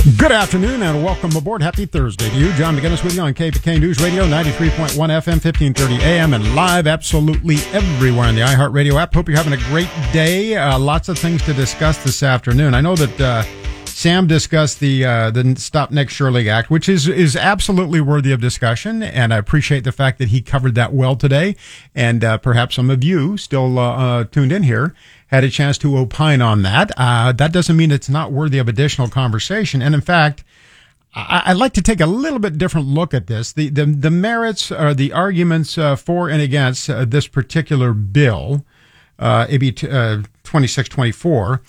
Good afternoon and welcome aboard. Happy Thursday to you. John McGinnis with you on KPK News Radio, 93.1 FM, 1530 AM, and live absolutely everywhere on the iHeartRadio app. Hope you're having a great day. Lots of things to discuss this afternoon. I know that Sam discussed the Stop Nick Shirley Act, which is absolutely worthy of discussion, and I appreciate the fact that he covered that well today. And perhaps some of you still tuned in here had a chance to opine on that. That doesn't mean it's not worthy of additional conversation. And in fact, I'd like to take a little bit different look at this. The merits or the arguments for and against this particular bill, AB 2624,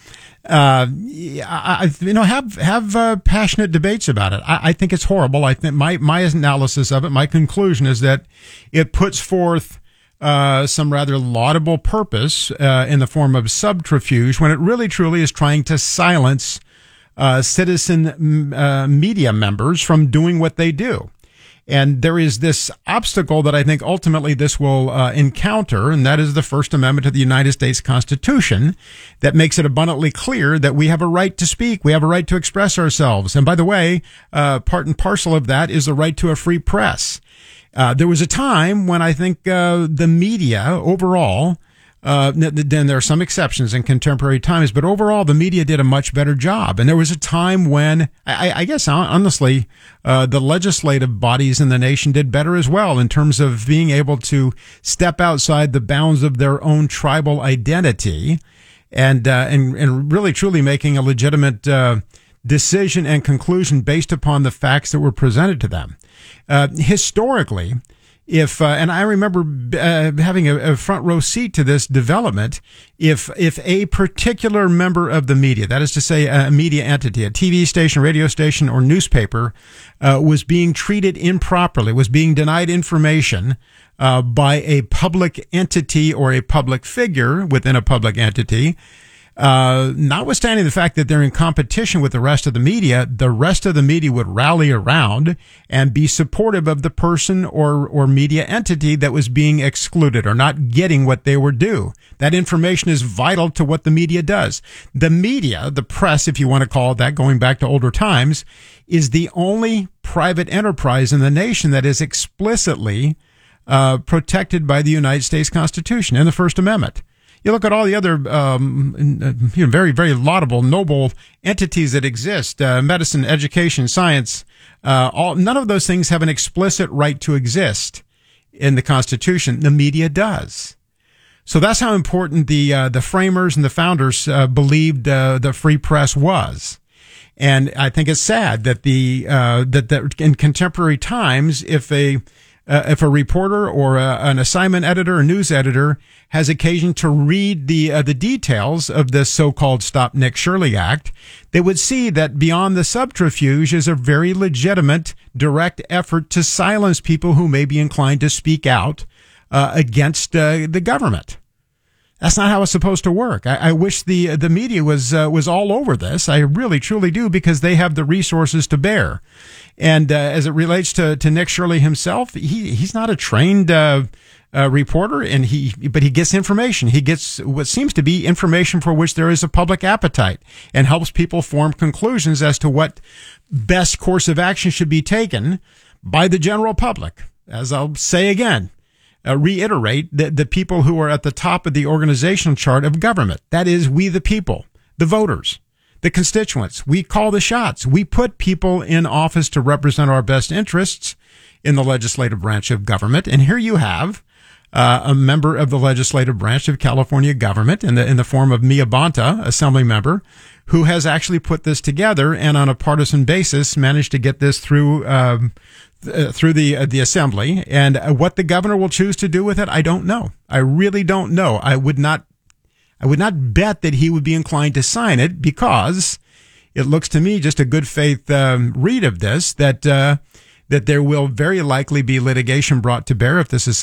have passionate debates about it. I think it's horrible. I think my analysis of it, my conclusion is that it puts forth some rather laudable purpose in the form of subterfuge when it really truly is trying to silence citizen media members from doing what they do. And there is this obstacle that I think ultimately this will encounter, and that is the First Amendment to the United States Constitution that makes it abundantly clear that we have a right to speak. We have a right to express ourselves. And by the way, part and parcel of that is the right to a free press. There was a time when I think the media overall, then there are some exceptions in contemporary times, but overall the media did a much better job. And there was a time when I guess honestly the legislative bodies in the nation did better as well in terms of being able to step outside the bounds of their own tribal identity and really truly making a legitimate decision and conclusion based upon the facts that were presented to them. Historically, and I remember having a front row seat to this development, if a particular member of the media, that is to say a media entity, a TV station, radio station, or newspaper, was being treated improperly, was being denied information by a public entity or a public figure within a public entity, notwithstanding the fact that they're in competition with the rest of the media would rally around and be supportive of the person or media entity that was being excluded or not getting what they were due. That information is vital to what the media does. The media, the press, if you want to call it that, going back to older times, is the only private enterprise in the nation that is explicitly protected by the United States Constitution and the First Amendment. You look at all the other very, very laudable, noble entities that exist, medicine, education, science, none of those things have an explicit right to exist in the Constitution. The media does. So that's how important the framers and the founders believed the free press was. And I think it's sad that that in contemporary times, if a reporter or an assignment editor or news editor has occasion to read the details of this so-called Stop Nick Shirley Act, they would see that beyond the subterfuge is a very legitimate, direct effort to silence people who may be inclined to speak out against the government. That's not how it's supposed to work. I wish the media was all over this. I really, truly do, because they have the resources to bear. And as it relates to Nick Shirley himself, he's not a trained reporter, but he gets information. He gets what seems to be information for which there is a public appetite, and helps people form conclusions as to what best course of action should be taken by the general public. As I'll say again, reiterate that the people who are at the top of the organizational chart of government, that is, we the people, the voters, the constituents, we call the shots. We put people in office to represent our best interests in the legislative branch of government. And here you have a member of the legislative branch of California government in the form of Mia Bonta, assembly member, who has actually put this together and on a partisan basis managed to get this through the assembly. And what the governor will choose to do with it, I don't know. I really don't know. I would not bet that he would be inclined to sign it, because it looks to me, just a good faith read of this, that there will very likely be litigation brought to bear if this is